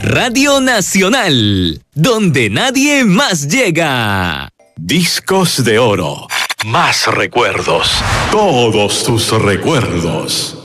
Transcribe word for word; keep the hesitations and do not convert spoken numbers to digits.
Radio Nacional, donde nadie más llega. Discos de oro. Más recuerdos. Todos tus recuerdos.